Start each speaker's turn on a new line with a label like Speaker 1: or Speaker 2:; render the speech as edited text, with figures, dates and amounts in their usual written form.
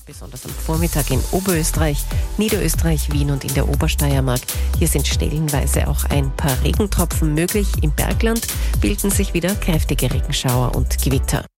Speaker 1: Besonders am Vormittag in Oberösterreich, Niederösterreich, Wien und in der Obersteiermark. Hier sind stellenweise auch ein paar Regentropfen möglich. Im Bergland bilden sich wieder kräftige Regenschauer und Gewitter.